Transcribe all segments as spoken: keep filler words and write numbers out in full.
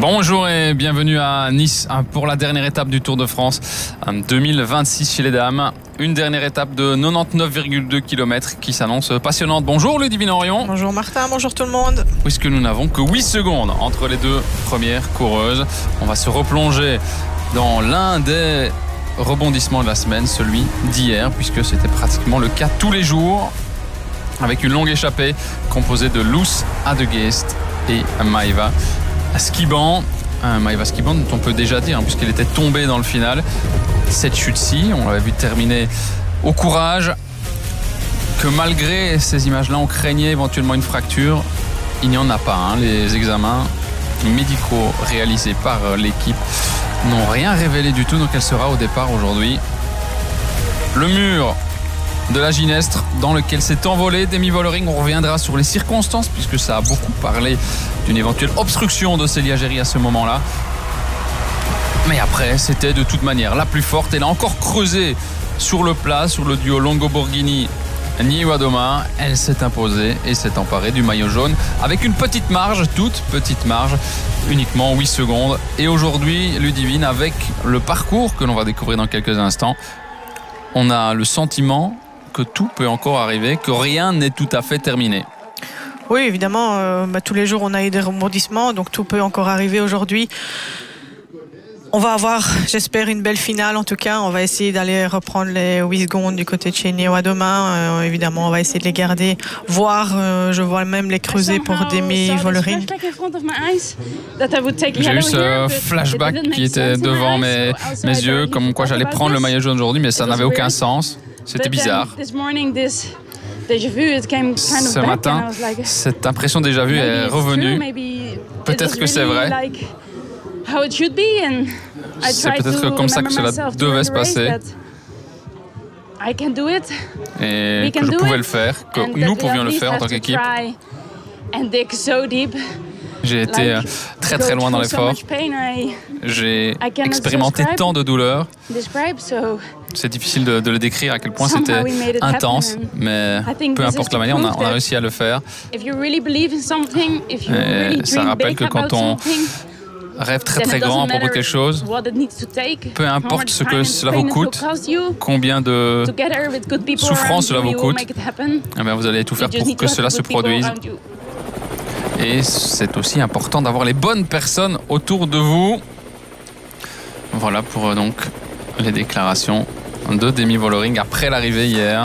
Bonjour et bienvenue à Nice pour la dernière étape du Tour de France deux mille vingt-six chez les dames. Une dernière étape de quatre-vingt-dix-neuf virgule deux kilomètres qui s'annonce passionnante. Bonjour Ludivine Orion. Bonjour Martin, bonjour tout le monde. Puisque nous n'avons que huit secondes entre les deux premières coureuses, on va se replonger dans l'un des rebondissements de la semaine, celui d'hier, puisque c'était pratiquement le cas tous les jours, avec une longue échappée composée de Loes Adegeest et Maëva Skiban. Un Maëva Skiban dont on peut déjà dire, hein, puisqu'elle était tombée dans le final. Cette chute-ci, on l'avait vu terminer au courage, que malgré ces images-là, on craignait éventuellement une fracture. Il n'y en a pas. Hein. Les examens médicaux réalisés par l'équipe n'ont rien révélé du tout, donc elle sera au départ aujourd'hui. Le mur de la Ginestre dans lequel s'est envolé Demi Vollering. On reviendra sur les circonstances puisque ça a beaucoup parlé d'une éventuelle obstruction de Célia Géry à ce moment-là. Mais après, c'était de toute manière la plus forte. Elle a encore creusé sur le plat, sur le duo Longo-Borghini-Nieuwadoma. Elle s'est imposée et s'est emparée du maillot jaune avec une petite marge, toute petite marge, uniquement huit secondes. Et aujourd'hui, Ludivine, avec le parcours que l'on va découvrir dans quelques instants, on a le sentiment que tout peut encore arriver, que rien n'est tout à fait terminé. Oui, évidemment, euh, bah, tous les jours on a eu des rebondissements, donc tout peut encore arriver aujourd'hui. On va avoir, j'espère, une belle finale. En tout cas, on va essayer d'aller reprendre les huit secondes du côté de chez Nieuwadoma. Euh, évidemment, on va essayer de les garder, voir, euh, je vois même les creuser pour Demi Vollering. J'ai eu ce flashback qui était devant mes, mes yeux, comme quoi j'allais prendre le maillot jaune aujourd'hui, mais ça n'avait aucun sens. C'était bizarre. Ce matin, cette impression déjà vue est revenue. Peut-être que c'est vrai. C'est peut-être comme ça que cela devait se passer. Et que je pouvais le faire, que nous pouvions le faire en tant qu'équipe. J'ai été très très loin dans l'effort. J'ai expérimenté tant de douleurs. C'est difficile de, de le décrire à quel point c'était intense, mais peu importe la manière, on a, on a réussi à le faire. Et ça rappelle que quand on rêve très très grand à propos de quelque chose, peu importe ce que cela vous coûte, combien de souffrance cela vous coûte, eh bien vous allez tout faire pour que cela se produise. Et c'est aussi important d'avoir les bonnes personnes autour de vous. Voilà pour donc les déclarations de Demi Vollering après l'arrivée hier.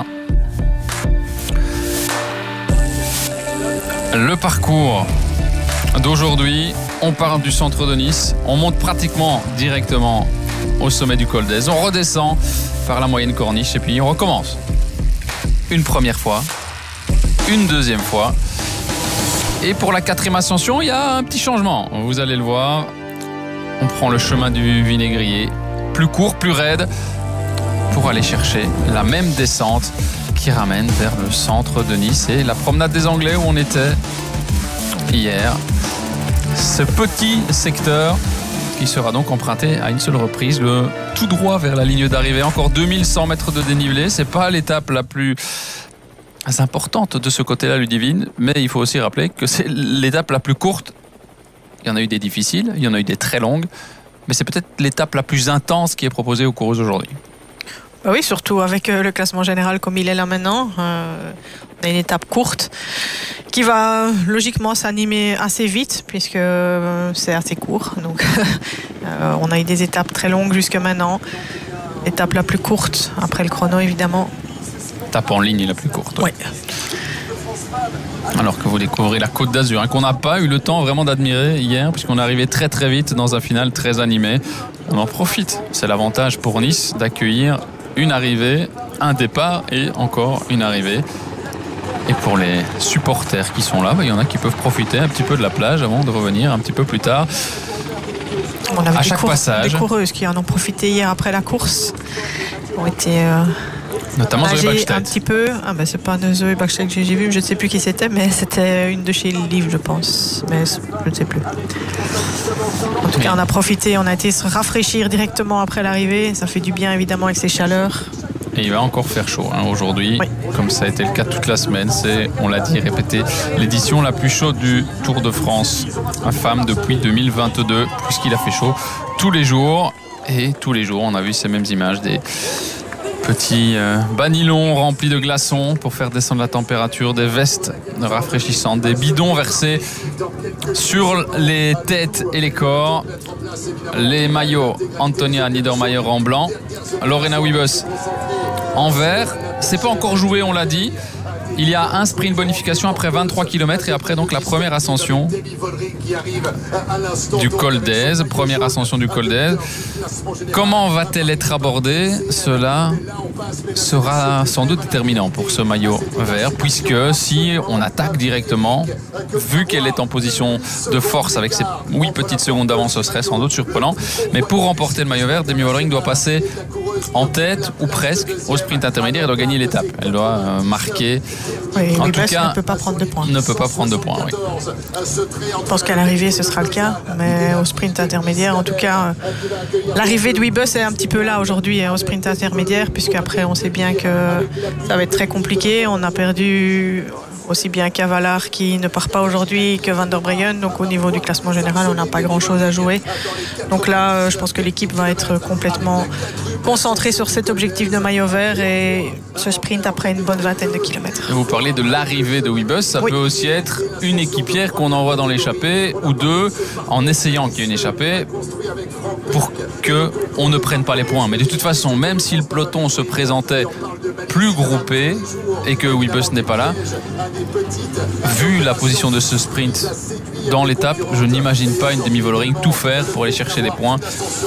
Le parcours d'aujourd'hui, on part du centre de Nice, on monte pratiquement directement au sommet du Col d'Èze, on redescend par la moyenne corniche et puis on recommence. Une première fois, une deuxième fois. Et pour la quatrième ascension, il y a un petit changement. Vous allez le voir. On prend le chemin du Vinaigrier, plus court, plus raide, pour aller chercher la même descente qui ramène vers le centre de Nice et la promenade des Anglais où on était hier. Ce petit secteur qui sera donc emprunté à une seule reprise, le tout droit vers la ligne d'arrivée. Encore deux mille cent mètres de dénivelé. C'est pas l'étape la plus importante de ce côté-là, Ludivine, mais il faut aussi rappeler que c'est l'étape la plus courte. Il y en a eu des difficiles, il y en a eu des très longues, mais c'est peut-être l'étape la plus intense qui est proposée aux coureuses aujourd'hui. Oui, surtout avec le classement général comme il est là maintenant. Euh, on a une étape courte qui va logiquement s'animer assez vite puisque euh, c'est assez court. Donc, euh, on a eu des étapes très longues jusque maintenant. L'étape la plus courte après le chrono, évidemment. L'étape en ligne est la plus courte. Oui. Alors que vous découvrez la Côte d'Azur, hein, qu'on n'a pas eu le temps vraiment d'admirer hier, puisqu'on est arrivé très très vite dans un final très animé. On en profite. C'est l'avantage pour Nice d'accueillir une arrivée, un départ et encore une arrivée. Et pour les supporters qui sont là, bah, il y en a qui peuvent profiter un petit peu de la plage avant de revenir un petit peu plus tard. On avait à des chaque cours, passage. Des coureuses qui en ont profité hier après la course. Ont été euh, notamment Zoé Bachstedt. Un petit peu. Ah ben c'est pas Zoé Bachstedt que j'ai vu, je ne sais plus qui c'était, mais c'était une de chez Livre, je pense. Mais je ne sais plus. En tout cas, on a profité, on a été se rafraîchir directement après l'arrivée. Ça fait du bien évidemment avec ces chaleurs. Et il va encore faire chaud hein, aujourd'hui, oui. Comme ça a été le cas toute la semaine. C'est, on l'a dit, répété, l'édition la plus chaude du Tour de France à femmes depuis deux mille vingt-deux, puisqu'il a fait chaud tous les jours. Et tous les jours, on a vu ces mêmes images des petits euh, bas nylons remplis de glaçons pour faire descendre la température, des vestes rafraîchissantes, des bidons versés sur les têtes et les corps, les maillots Antonia Niedermayer en blanc, Lorena Wiebes en vert. C'est pas encore joué, on l'a dit. Il y a un sprint bonification après vingt-trois kilomètres et après donc la première ascension du Col d'Èze. Première ascension du Col d'Èze. Comment va-t-elle être abordée? Cela sera sans doute déterminant pour ce maillot vert, puisque si on attaque directement, vu qu'elle est en position de force avec ses huit petites secondes d'avance, ce serait sans doute surprenant. Mais pour remporter le maillot vert, Demi Vollering doit passer en tête ou presque au sprint intermédiaire. Elle doit gagner l'étape. Elle doit euh, marquer. Oui, en tout cas, ne peut pas prendre de points. Ne peut pas prendre de points, oui. Je pense qu'à l'arrivée, ce sera le cas. Mais au sprint intermédiaire, en tout cas, euh, l'arrivée de Wiebes est un petit peu là aujourd'hui, hein, au sprint intermédiaire, puisqu'après, on sait bien que ça va être très compliqué. On a perdu aussi bien Cavallard qui ne part pas aujourd'hui que Van der Breggen. Donc au niveau du classement général, on n'a pas grand-chose à jouer. Donc là, je pense que l'équipe va être complètement concentrée sur cet objectif de maillot vert et ce sprint après une bonne vingtaine de kilomètres. Vous parlez de l'arrivée de Wiebes, ça oui. peut aussi être une équipière qu'on envoie dans l'échappée ou deux en essayant qu'il y ait une échappée pour qu'on ne prenne pas les points. Mais de toute façon, même si le peloton se présentait plus groupé et que Wiebes n'est pas là, vu la position de ce sprint dans l'étape, je n'imagine pas une Demi Vollering tout faire pour aller chercher des points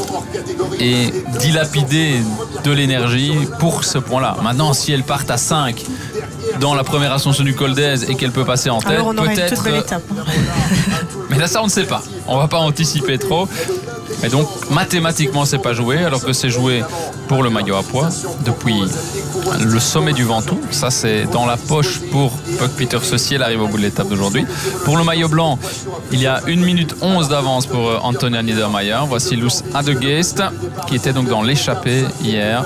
et dilapider de l'énergie pour ce point-là. Maintenant, si elle part à cinq dans la première ascension du Col d'Èze et qu'elle peut passer en tête, alors on aurait peut-être. Une toute belle étape. Mais là, ça, on ne sait pas. On ne va pas anticiper trop. Et donc, mathématiquement, c'est pas joué, alors que c'est joué pour le maillot à pois depuis le sommet du Ventoux. Ça, c'est dans la poche pour Puck Pieterse si elle arrive au bout de l'étape d'aujourd'hui. Pour le maillot blanc, il y a une minute onze d'avance pour Antonia Niedermayer. Voici Loes Adegeest, qui était donc dans l'échappée hier.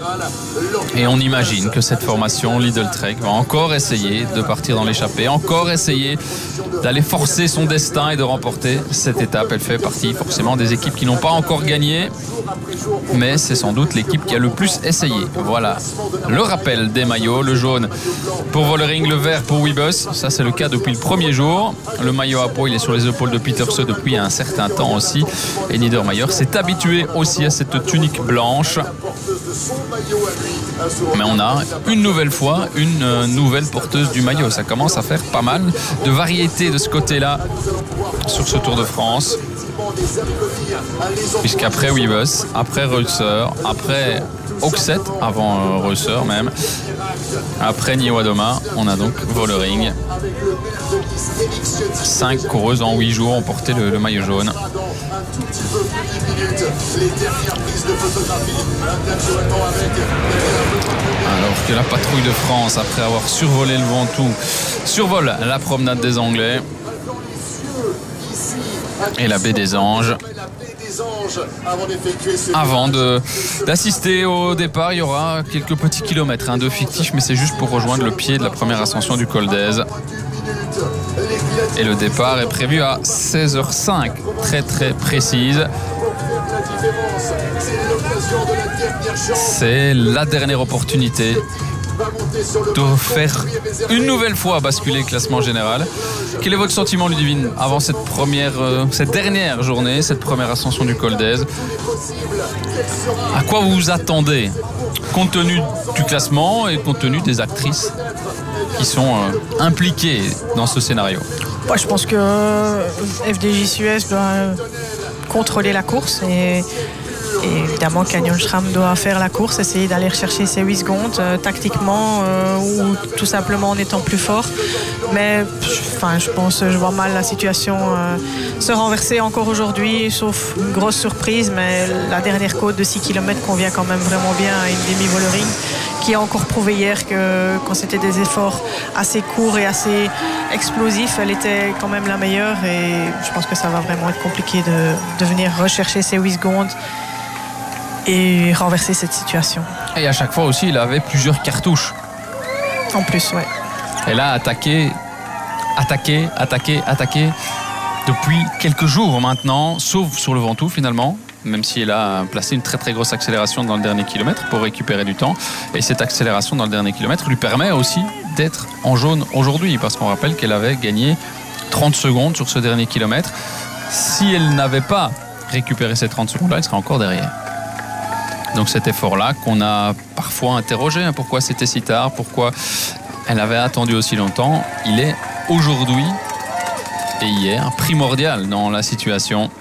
Et on imagine que cette formation Lidl Trek va encore essayer de partir dans l'échappée, encore essayer d'aller forcer son destin et de remporter cette étape. Elle fait partie forcément des équipes qui n'ont pas encore gagné, mais c'est sans doute l'équipe qui a le plus essayé. Voilà le rappel des maillots, le jaune pour Vollering, le vert pour Wiebes. Ça, c'est le cas depuis le premier jour. Le maillot à pois, il est sur les épaules de Pieterse depuis un certain temps aussi, et Niedermayer s'est habitué aussi à cette tunique blanche. Mais on a une nouvelle fois une nouvelle porteuse du maillot. Ça commence à faire pas mal de variété de ce côté-là sur ce Tour de France. Puisqu'après Wiebes, après Reusser, après Oxet, avant Reusser même, après Niewiadoma, on a donc Vollering. Cinq coureuses en huit jours ont porté le, le maillot jaune. Alors que la patrouille de France, après avoir survolé le Ventoux, survole la promenade des Anglais et la baie des Anges. Avant de, d'assister au départ, il y aura quelques petits kilomètres hein, de fictifs, mais c'est juste pour rejoindre le pied de la première ascension du Col d'Èze. Et le départ est prévu à seize heures cinq, très très précise. C'est la dernière opportunité de faire une nouvelle fois basculer le classement général. Quel est votre sentiment, Ludivine, avant cette première, euh, cette dernière journée, cette première ascension du Col d'Èze? À quoi vous vous attendez, compte tenu du classement et compte tenu des actrices qui sont euh, impliquées dans ce scénario? Moi, je pense que F D J Suez doit contrôler la course et Et évidemment, Canyon Schramm doit faire la course, essayer d'aller rechercher ses huit secondes euh, tactiquement euh, ou tout simplement en étant plus fort. Mais enfin, je pense, je vois mal la situation euh, se renverser encore aujourd'hui, sauf une grosse surprise. Mais la dernière côte de six kilomètres convient quand même vraiment bien à une Demi Vollering qui a encore prouvé hier que quand c'était des efforts assez courts et assez explosifs, elle était quand même la meilleure. Et je pense que ça va vraiment être compliqué de, de venir rechercher ses huit secondes et renverser cette situation. Et à chaque fois aussi, il avait plusieurs cartouches. En plus, ouais. Et là, attaquer, attaquer, attaquer, attaquer depuis quelques jours maintenant, sauf sur le Ventoux finalement, même s'il a placé une très très grosse accélération dans le dernier kilomètre pour récupérer du temps. Et cette accélération dans le dernier kilomètre lui permet aussi d'être en jaune aujourd'hui, parce qu'on rappelle qu'elle avait gagné trente secondes sur ce dernier kilomètre. Si elle n'avait pas récupéré ces trente secondes-là, elle serait encore derrière. Donc cet effort-là qu'on a parfois interrogé, hein, pourquoi c'était si tard, pourquoi elle avait attendu aussi longtemps, il est aujourd'hui et hier primordial dans la situation.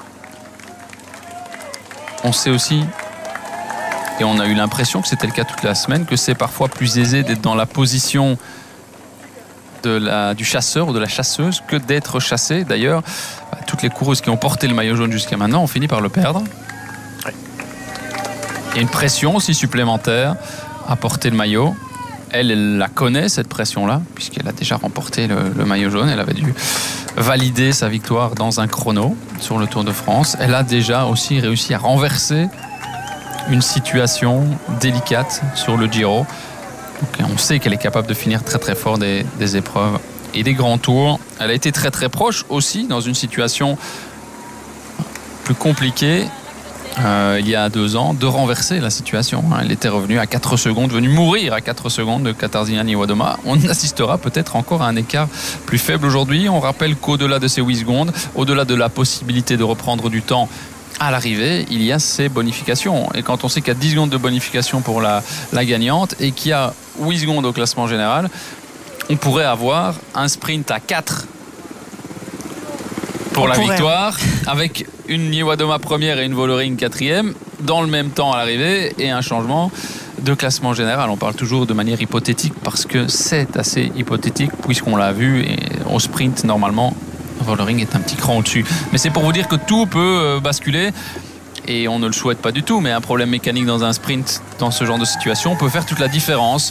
On sait aussi, et on a eu l'impression que c'était le cas toute la semaine, que c'est parfois plus aisé d'être dans la position de la, du chasseur ou de la chasseuse que d'être chassé. D'ailleurs, toutes les coureuses qui ont porté le maillot jaune jusqu'à maintenant ont fini par le perdre. Il y a une pression aussi supplémentaire à porter le maillot. Elle, elle la connaît, cette pression-là, puisqu'elle a déjà remporté le, le maillot jaune. Elle avait dû valider sa victoire dans un chrono sur le Tour de France. Elle a déjà aussi réussi à renverser une situation délicate sur le Giro. Donc, on sait qu'elle est capable de finir très très fort des, des épreuves et des grands tours. Elle a été très très proche aussi dans une situation plus compliquée. Euh, il y a deux ans, de renverser la situation. Elle était revenue à quatre secondes, venue mourir à quatre secondes de Katarzyna Niewiadoma. On assistera peut-être encore à un écart plus faible aujourd'hui. On rappelle qu'au-delà de ces huit secondes, au-delà de la possibilité de reprendre du temps à l'arrivée, il y a ces bonifications. Et quand on sait qu'il y a dix secondes de bonification pour la, la gagnante et qu'il y a huit secondes au classement général, on pourrait avoir un sprint à quatre pour on la pourrait. victoire, avec une Niewiadoma première et une Vollering quatrième, dans le même temps à l'arrivée, et un changement de classement général. On parle toujours de manière hypothétique, parce que c'est assez hypothétique, puisqu'on l'a vu, et au sprint, normalement, Vollering est un petit cran au-dessus. Mais c'est pour vous dire que tout peut basculer, et on ne le souhaite pas du tout, mais un problème mécanique dans un sprint, dans ce genre de situation, peut faire toute la différence.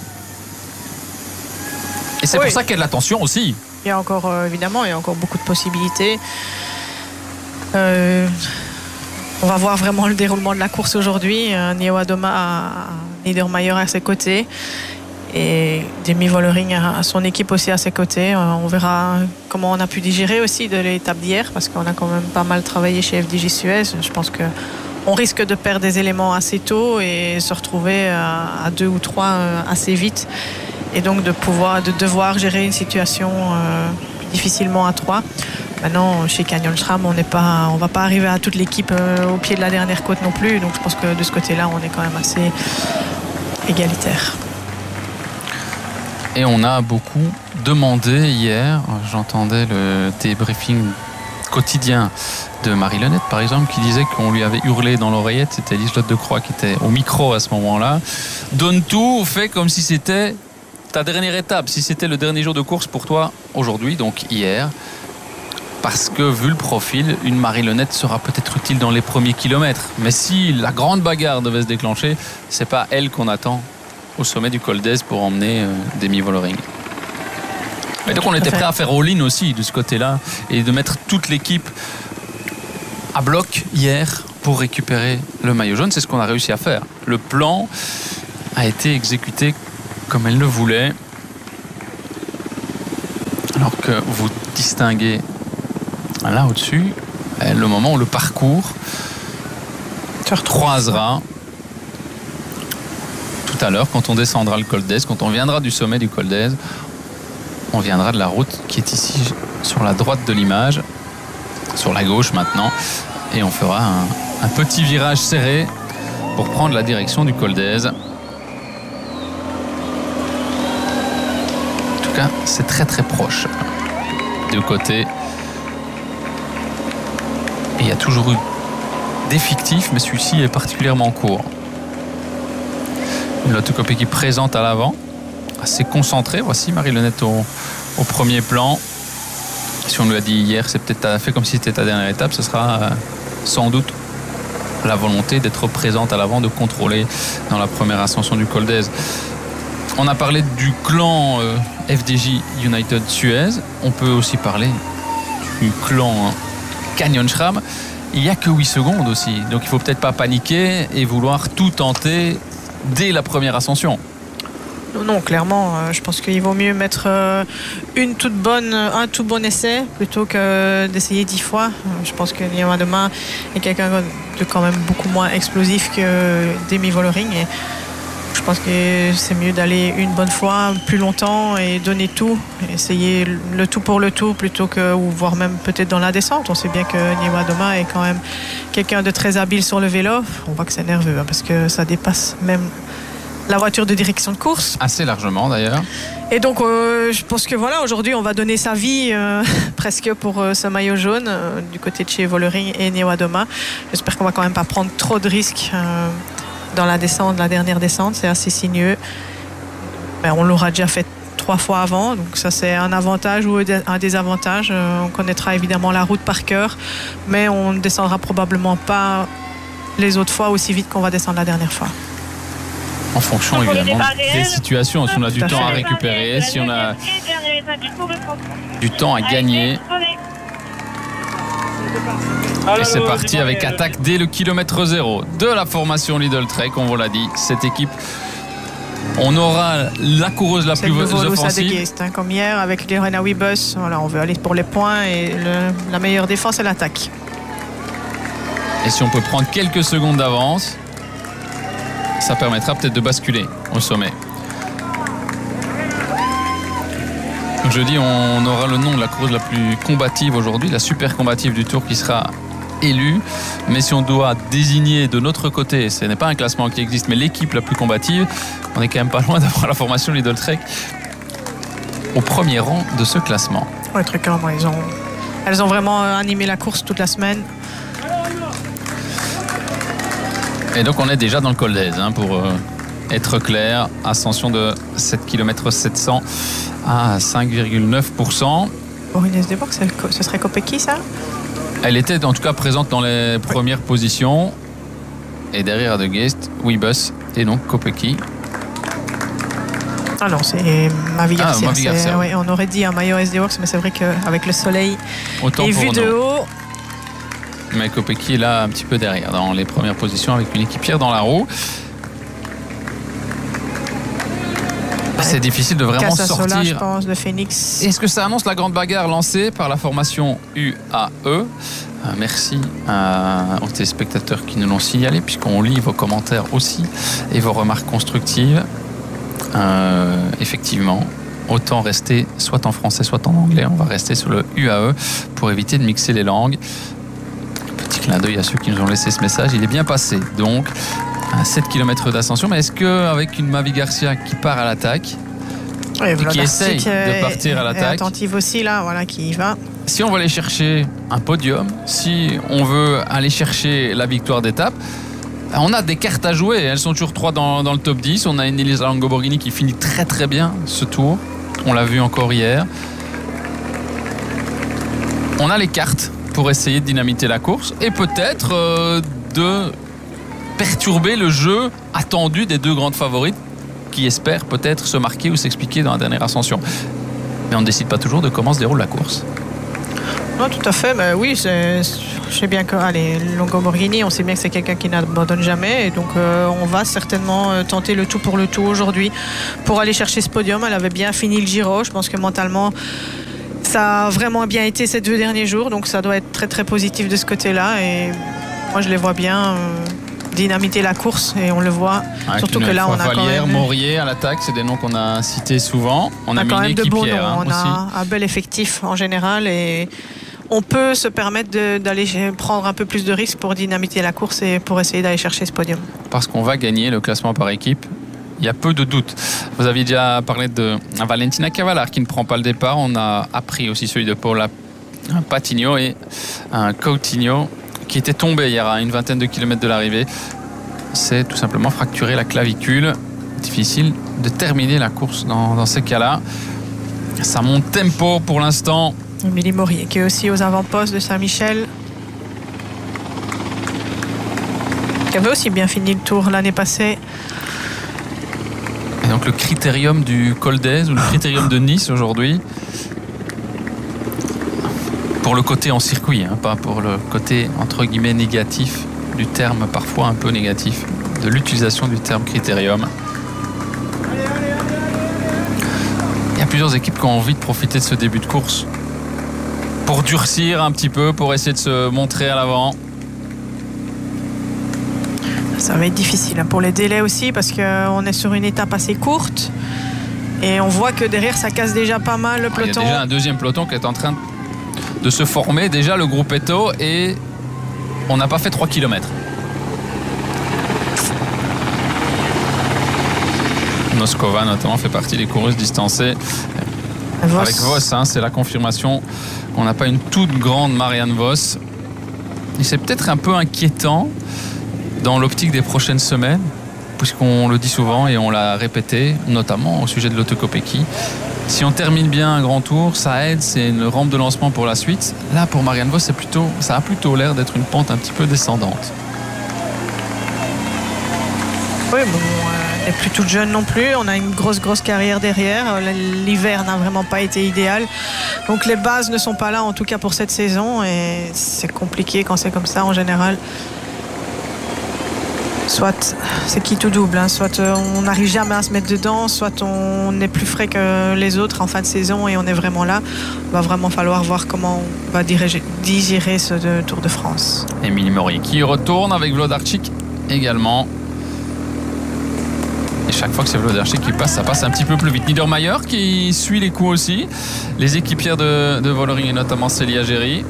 Et c'est oui. pour ça qu'il y a de la tension aussi. Il y a encore, euh, évidemment, il y a encore beaucoup de possibilités. Euh, on va voir vraiment le déroulement de la course aujourd'hui. Euh, Niewiadoma a Niedermayer à ses côtés et Demi Vollering a son équipe aussi à ses côtés. Euh, on verra comment on a pu digérer aussi de l'étape d'hier, parce qu'on a quand même pas mal travaillé chez F D J Suez. Je pense que on risque de perdre des éléments assez tôt et se retrouver à, à deux ou trois euh, assez vite. Et donc de pouvoir, de devoir gérer une situation euh, difficilement à trois. Maintenant, chez Canyon SRAM, on n'est pas, on va pas arriver à toute l'équipe euh, au pied de la dernière côte non plus. Donc je pense que de ce côté-là, on est quand même assez égalitaire. Et on a beaucoup demandé hier. J'entendais le débriefing quotidien de Marie Lenette, par exemple, qui disait qu'on lui avait hurlé dans l'oreillette. C'était Liselotte de Croix qui était au micro à ce moment-là. Donne tout, fait comme si c'était ta dernière étape, si c'était le dernier jour de course pour toi aujourd'hui, donc hier, parce que vu le profil, une Marie Lenette sera peut-être utile dans les premiers kilomètres. Mais si la grande bagarre devait se déclencher, c'est pas elle qu'on attend au sommet du Col d'Èze pour emmener euh, Demi Vollering. Et donc on était prêt à faire all-in aussi de ce côté-là et de mettre toute l'équipe à bloc hier pour récupérer le maillot jaune. C'est ce qu'on a réussi à faire. Le plan a été exécuté comme elle le voulait, alors que vous distinguez là au-dessus le moment où le parcours se croisera tout à l'heure quand on descendra le Col d'Èze, quand on viendra du sommet du Col d'Èze, on viendra de la route qui est ici sur la droite de l'image, sur la gauche maintenant, et on fera un, un petit virage serré pour prendre la direction du Col d'Èze. C'est très très proche de côté, et il y a toujours eu des fictifs, mais celui-ci est particulièrement court. Une Lottocopé qui présente à l'avant, assez concentrée. Voici Marie Lenette au, au premier plan. Si on lui a dit hier, c'est peut-être fait comme si c'était ta dernière étape, ce sera euh, sans doute la volonté d'être présente à l'avant, de contrôler dans la première ascension du Col d'Èze. On a parlé du clan euh, F D J United Suez. On peut aussi parler du clan hein, Canyon SRAM. Il n'y a que huit secondes aussi. Donc il ne faut peut-être pas paniquer et vouloir tout tenter dès la première ascension. Non, clairement, euh, je pense qu'il vaut mieux mettre euh, une toute bonne, un tout bon essai plutôt que d'essayer dix fois. Euh, je pense que Niwa Doma est quelqu'un de quand même beaucoup moins explosif que Demi Vollering. Et je pense que c'est mieux d'aller une bonne fois, plus longtemps et donner tout, essayer le tout pour le tout plutôt que, ou voire même peut-être dans la descente. On sait bien que Niwa Doma est quand même quelqu'un de très habile sur le vélo. On voit que c'est nerveux hein, parce que ça dépasse même la voiture de direction de course. Assez largement d'ailleurs. Et donc euh, je pense que voilà, aujourd'hui on va donner sa vie euh, presque pour euh, ce maillot jaune euh, du côté de chez Vollering et Niwa Doma. J'espère qu'on va quand même pas prendre trop de risques euh, dans la descente, la dernière descente, c'est assez sinueux. Ben, on l'aura déjà fait trois fois avant, donc ça c'est un avantage ou un désavantage. Euh, on connaîtra évidemment la route par cœur, mais on ne descendra probablement pas les autres fois aussi vite qu'on va descendre la dernière fois. En fonction évidemment des situations, si on a du temps à récupérer, si on a du temps à gagner. Et c'est parti avec attaque dès le kilomètre zéro de la formation Lidl Trek, on vous l'a dit, cette équipe. On aura la coureuse la c'est plus offensive. Guest, hein, comme hier avec les Rena Webus. Voilà, on veut aller pour les points et le, la meilleure défense est l'attaque. Et si on peut prendre quelques secondes d'avance, ça permettra peut-être de basculer au sommet. Je dis, on aura le nom de la coureuse la plus combative aujourd'hui, la super combative du Tour qui sera élue. Mais si on doit désigner de notre côté, ce n'est pas un classement qui existe, mais l'équipe la plus combative, on est quand même pas loin d'avoir la formation Lidl Trek au premier rang de ce classement. Oui, très clairement, ils ont, elles ont vraiment animé la course toute la semaine. Et donc on est déjà dans le col d'Aise, hein, pour euh, être clair. Ascension de sept kilomètres sept cents à cinq virgule neuf pour cent. Pour Inès Desbourg, ce serait Kopecky ça? Elle était en tout cas présente dans les premières oui. positions. Et derrière De Geest, Webus et donc Kopecky. Ah non, c'est Mavi Garcia. Ah, Mavi Garcia. Oui, on aurait dit un maillot S D Works, mais c'est vrai qu'avec le soleil autant et vu de haut. Mais Kopecky est là un petit peu derrière dans les premières positions avec une équipière dans la roue. C'est difficile de vraiment sortir. Sola, je pense, de Phoenix. Est-ce que ça annonce la grande bagarre lancée par la formation U A E? euh, Merci à, aux téléspectateurs qui nous l'ont signalé, puisqu'on lit vos commentaires aussi et vos remarques constructives. Euh, effectivement, autant rester soit en français, soit en anglais. On va rester sur le U A E pour éviter de mixer les langues. Petit clin d'œil à ceux qui nous ont laissé ce message. Il est bien passé. Donc, à sept kilomètres d'ascension. Mais est-ce qu'avec une Mavi Garcia qui part à l'attaque, oui, et qui essaye de partir à l'attaque, attentive aussi là, voilà, qui y va. Si on veut aller chercher un podium, si on veut aller chercher la victoire d'étape, on a des cartes à jouer. Elles sont toujours trois dans, dans le top dix. On a une Elisa Longo-Borghini qui finit très très bien ce tour. On l'a vu encore hier. On a les cartes pour essayer de dynamiter la course et peut-être euh, de perturber le jeu attendu des deux grandes favorites qui espèrent peut-être se marquer ou s'expliquer dans la dernière ascension. Mais on ne décide pas toujours de comment se déroule la course. Non, tout à fait. Mais oui, c'est, je sais bien que allez, Longo-Borghini, on sait bien que c'est quelqu'un qui n'abandonne jamais. Et donc, euh, on va certainement tenter le tout pour le tout aujourd'hui pour aller chercher ce podium. Elle avait bien fini le Giro. Je pense que mentalement, ça a vraiment bien été ces deux derniers jours. Donc, ça doit être très, très positif de ce côté-là. Et moi, je les vois bien euh, dynamiter la course. Et on le voit. Avec surtout que là, on a quand même... Maurier à l'attaque, c'est des noms qu'on a cités souvent. On, on a, a mis quand même de bons noms. Hein, on aussi. a un bel effectif en général. Et on peut se permettre de, d'aller prendre un peu plus de risques pour dynamiter la course et pour essayer d'aller chercher ce podium. Parce qu'on va gagner le classement par équipe. Il y a peu de doutes. Vous aviez déjà parlé de Valentina Cavallard qui ne prend pas le départ. On a appris aussi celui de Paula Patino et un Coutinho qui était tombé hier à une vingtaine de kilomètres de l'arrivée. C'est tout simplement fracturer la clavicule. Difficile de terminer la course dans, dans ces cas-là. Ça monte tempo pour l'instant. Émilie Maurier qui est aussi aux avant-postes de Saint-Michel. Qui avait aussi bien fini le tour l'année passée. Et donc le critérium du Col d'Aise ou le critérium de Nice aujourd'hui, pour le côté en circuit, hein, pas pour le côté entre guillemets négatif du terme, parfois un peu négatif de l'utilisation du terme critérium. Il y a plusieurs équipes qui ont envie de profiter de ce début de course pour durcir un petit peu, pour essayer de se montrer à l'avant. Ça va être difficile pour les délais aussi parce qu'on est sur une étape assez courte et on voit que derrière ça casse déjà pas mal le peloton. Il y a déjà un deuxième peloton qui est en train de se former. Déjà le groupe Eto et on n'a pas fait trois kilomètres. Noskova notamment fait partie des coureuses distancées. Vos. Avec Vos, hein, c'est la confirmation qu'on n'a pas une toute grande Marianne Vos. Et c'est peut-être un peu inquiétant dans l'optique des prochaines semaines, puisqu'on le dit souvent et on l'a répété, notamment au sujet de l'Otto Kopecky. Si on termine bien un grand tour, ça aide, c'est une rampe de lancement pour la suite. Là, pour Marianne Vos, c'est plutôt, ça a plutôt l'air d'être une pente un petit peu descendante. Oui, bon, elle n'est plus toute jeune non plus. On a une grosse, grosse carrière derrière. L'hiver n'a vraiment pas été idéal. Donc les bases ne sont pas là, en tout cas pour cette saison. Et c'est compliqué quand c'est comme ça en général. Soit c'est qui tout double, hein. Soit on n'arrive jamais à se mettre dedans, soit on est plus frais que les autres en fin de saison et on est vraiment là. Il va vraiment falloir voir comment on va diriger, digérer ce de Tour de France. Émilie Maury qui retourne avec Wlodarczyk également. Et chaque fois que c'est Wlodarczyk qui passe, ça passe un petit peu plus vite. Niedermayer qui suit les coups aussi. Les équipières de, de Vollering et notamment Célia Géry.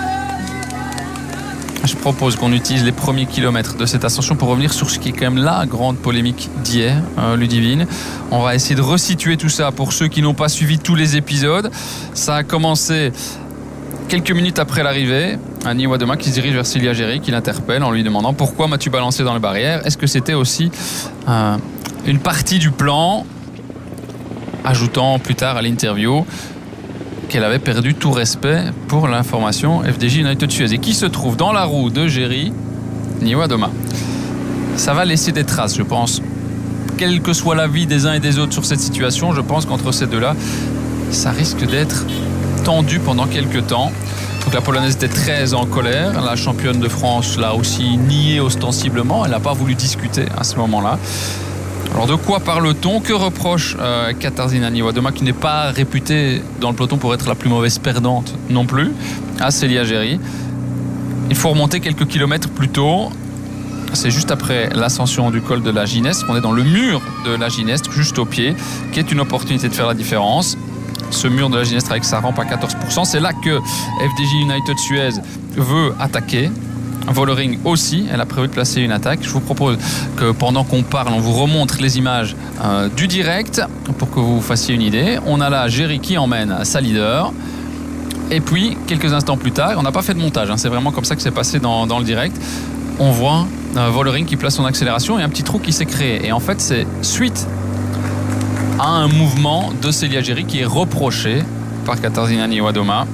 Je propose qu'on utilise les premiers kilomètres de cette ascension pour revenir sur ce qui est quand même la grande polémique d'hier, euh, Ludivine. On va essayer de resituer tout ça pour ceux qui n'ont pas suivi tous les épisodes. Ça a commencé quelques minutes après l'arrivée. Annie Wadoma qui se dirige vers Célia Géry, qui l'interpelle en lui demandant pourquoi m'as-tu balancé dans les barrières. Est-ce que c'était aussi euh, une partie du plan, ajoutant plus tard à l'interview qu'elle avait perdu tout respect pour l'information F D J United Suez et qui se trouve dans la roue de Géry, Annie Wadoma. Ça va laisser des traces, je pense. Quel que soit l'avis des uns et des autres sur cette situation, je pense qu'entre ces deux-là, ça risque d'être tendu pendant quelques temps. Donc la Polonaise était très en colère. La championne de France l'a aussi nié ostensiblement. Elle n'a pas voulu discuter à ce moment-là. Alors de quoi parle-t-on? Que reproche euh, Katarzyna Niewiadoma, qui n'est pas réputée dans le peloton pour être la plus mauvaise perdante non plus, à Célia Géry? Il faut remonter quelques kilomètres plus tôt. C'est juste après l'ascension du col de la Gineste qu'on est dans le mur de la Gineste, juste au pied, qui est une opportunité de faire la différence. Ce mur de la Gineste avec sa rampe à quatorze pour cent, c'est là que F D J United Suez veut attaquer. Vollering aussi, elle a prévu de placer une attaque. Je vous propose que pendant qu'on parle, on vous remontre les images euh, du direct pour que vous fassiez une idée. On a là Géry qui emmène sa leader. Et puis, quelques instants plus tard, on n'a pas fait de montage, hein, c'est vraiment comme ça que c'est passé dans, dans le direct. On voit euh, Vollering qui place son accélération et un petit trou qui s'est créé. Et en fait, c'est suite à un mouvement de Célia Géry qui est reproché par Katarzyna Niewiadoma.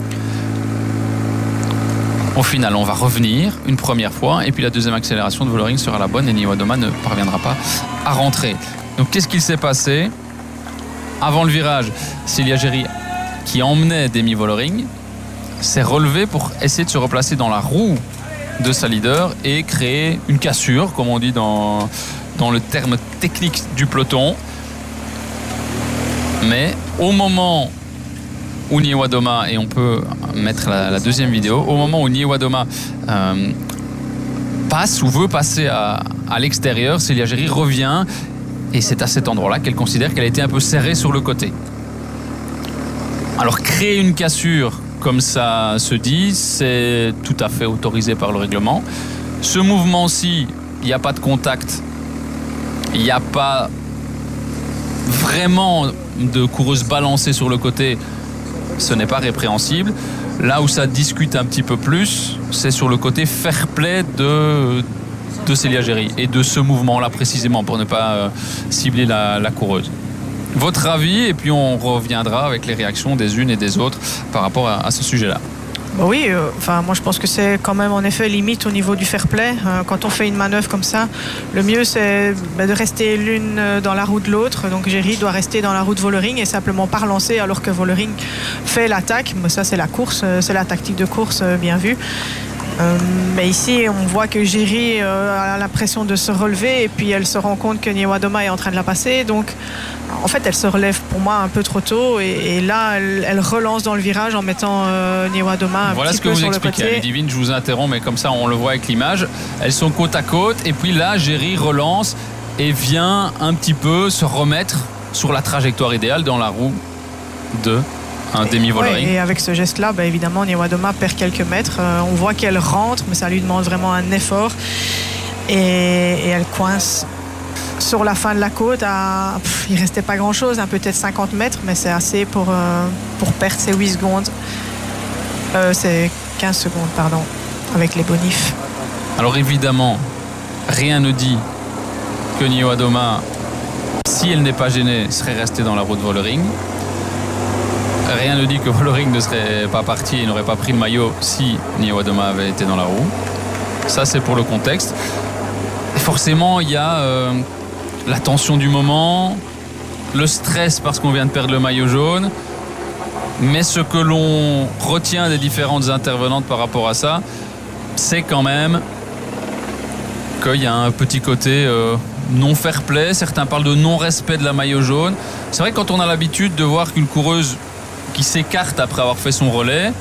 Au final, on va revenir une première fois et puis la deuxième accélération de Vollering sera la bonne et Niewiadoma ne parviendra pas à rentrer. Donc qu'est-ce qu'il s'est passé? Avant le virage, Célia Géry, qui emmenait Demi Vollering, s'est relevée pour essayer de se replacer dans la roue de sa leader et créer une cassure, comme on dit dans, dans le terme technique du peloton. Mais au moment où Niewiadoma, et on peut mettre la, la deuxième vidéo, au moment où Niewiadoma euh, passe ou veut passer à, à l'extérieur, Célia Géry revient et c'est à cet endroit-là qu'elle considère qu'elle a été un peu serrée sur le côté. Alors créer une cassure comme ça se dit, c'est tout à fait autorisé par le règlement. Ce mouvement-ci, il n'y a pas de contact, il n'y a pas vraiment de coureuse balancée sur le côté, ce n'est pas répréhensible. Là où ça discute un petit peu plus, c'est sur le côté fair play de, de Célia Géry et de ce mouvement-là précisément pour ne pas euh, cibler la, la coureuse. Votre avis et puis on reviendra avec les réactions des unes et des autres par rapport à, à ce sujet-là. Bah oui, euh, enfin moi je pense que c'est quand même en effet limite au niveau du fair play. Euh, quand on fait une manœuvre comme ça, le mieux c'est bah, de rester l'une dans la roue de l'autre. Donc Géry doit rester dans la roue de Vollering et simplement pas relancer alors que Vollering fait l'attaque. Mais ça c'est la course, c'est la tactique de course euh, bien vue. Euh, mais ici, on voit que Géry euh, a l'impression de se relever et puis elle se rend compte que Niewiadoma est en train de la passer. Donc, en fait, elle se relève pour moi un peu trop tôt et, et là, elle, elle relance dans le virage en mettant euh, Niewiadoma un voilà petit peu sur le côté. Voilà ce que vous expliquez. Ludivine, je vous interromps, mais comme ça, on le voit avec l'image. Elles sont côte à côte et puis là, Géry relance et vient un petit peu se remettre sur la trajectoire idéale dans la roue de un demi-Vollering. Ouais, et avec ce geste-là, bah, évidemment, Niewiadoma perd quelques mètres. Euh, on voit qu'elle rentre, mais ça lui demande vraiment un effort. Et, et elle coince sur la fin de la côte. À, pff, il ne restait pas grand-chose, hein, peut-être cinquante mètres, mais c'est assez pour, euh, pour perdre ses huit secondes. Euh, c'est quinze secondes, pardon, avec les bonifs. Alors évidemment, rien ne dit que Niewiadoma, si elle n'est pas gênée, serait restée dans la roue de Vollering. Rien ne dit que Vollering ne serait pas parti et n'aurait pas pris le maillot si Niewiadoma avait été dans la roue. Ça, c'est pour le contexte. Et forcément, il y a euh, la tension du moment, le stress parce qu'on vient de perdre le maillot jaune. Mais ce que l'on retient des différentes intervenantes par rapport à ça, c'est quand même qu'il y a un petit côté euh, non fair play. Certains parlent de non-respect de la maillot jaune. C'est vrai que quand on a l'habitude de voir qu'une coureuse qui s'écarte après avoir fait son relais,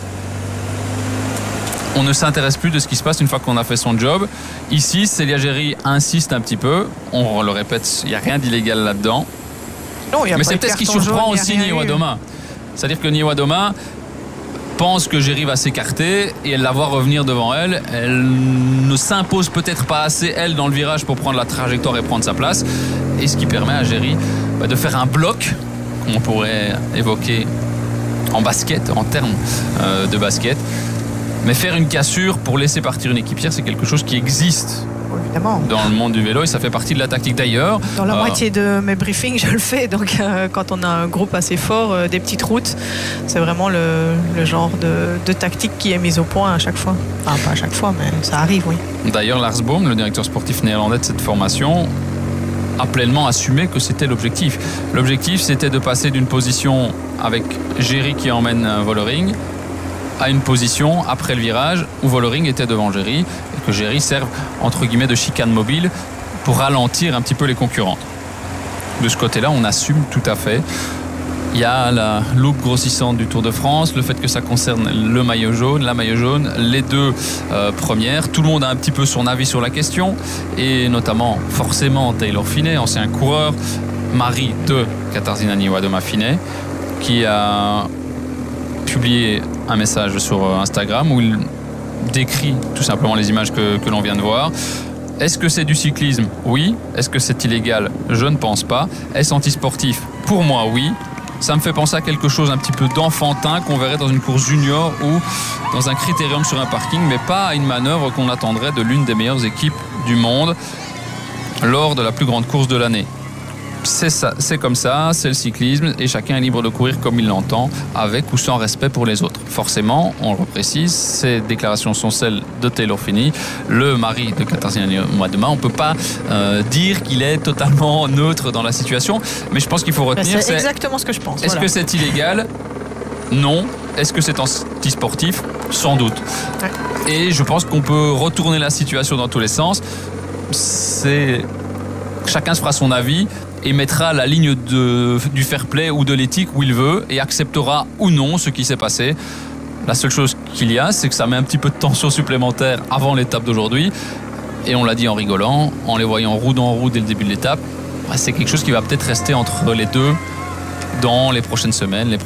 on ne s'intéresse plus de ce qui se passe une fois qu'on a fait son job. Ici, Célia Géry insiste un petit peu. On le répète, il n'y a rien d'illégal là-dedans. Non, mais c'est peut-être ce qui surprend aussi Niewiadoma. C'est-à-dire que Niewiadoma pense que Géry va s'écarter et elle la voit revenir devant elle. Elle ne s'impose peut-être pas assez, elle, dans le virage pour prendre la trajectoire et prendre sa place. Et ce qui permet à Géry bah, de faire un bloc, qu'on pourrait évoquer en basket, en termes euh, de basket. Mais faire une cassure pour laisser partir une équipière, c'est quelque chose qui existe évidemment dans le monde du vélo et ça fait partie de la tactique d'ailleurs. Dans la euh, moitié de mes briefings, je le fais. Donc euh, quand on a un groupe assez fort, euh, des petites routes, c'est vraiment le, le genre de, de tactique qui est mise au point à chaque fois. Enfin, pas à chaque fois, mais ça arrive, oui. D'ailleurs, Lars Boom, le directeur sportif néerlandais de cette formation, a pleinement assumé que c'était l'objectif. L'objectif, c'était de passer d'une position avec Géry qui emmène Vollering à une position après le virage où Vollering était devant Géry et que Géry serve entre guillemets de chicane mobile pour ralentir un petit peu les concurrents. De ce côté-là, on assume tout à fait. Il y a la loupe grossissante du Tour de France, le fait que ça concerne le maillot jaune, la maillot jaune, les deux euh, premières. Tout le monde a un petit peu son avis sur la question et notamment forcément Taylor Phinney, ancien coureur, mari de Katarzyna Niewiadoma-Phinney, qui a publié un message sur Instagram où il décrit tout simplement les images que, que l'on vient de voir. Est-ce que c'est du cyclisme? Oui. Est-ce que c'est illégal? Je ne pense pas. Est-ce antisportif? Pour moi, oui. Ça me fait penser à quelque chose un petit peu d'enfantin qu'on verrait dans une course junior ou dans un critérium sur un parking, mais pas à une manœuvre qu'on attendrait de l'une des meilleures équipes du monde lors de la plus grande course de l'année. C'est ça, c'est comme ça, c'est le cyclisme et chacun est libre de courir comme il l'entend, avec ou sans respect pour les autres. Forcément, on le précise, ces déclarations sont celles de Taylor Phinney, le mari de Katarzyna Niewiadoma. On ne peut pas euh, dire qu'il est totalement neutre dans la situation, mais je pense qu'il faut retenir... C'est, c'est exactement ce que je pense. Est-ce voilà. que c'est illégal? Non. Est-ce que c'est anti-sportif? Sans doute. Ouais. Et je pense qu'on peut retourner la situation dans tous les sens. C'est... Chacun se fera son avis et mettra la ligne de, du fair play ou de l'éthique où il veut et acceptera ou non ce qui s'est passé. La seule chose qu'il y a, c'est que ça met un petit peu de tension supplémentaire avant l'étape d'aujourd'hui. Et on l'a dit en rigolant, en les voyant roue dans roue dès le début de l'étape, c'est quelque chose qui va peut-être rester entre les deux dans les prochaines semaines, les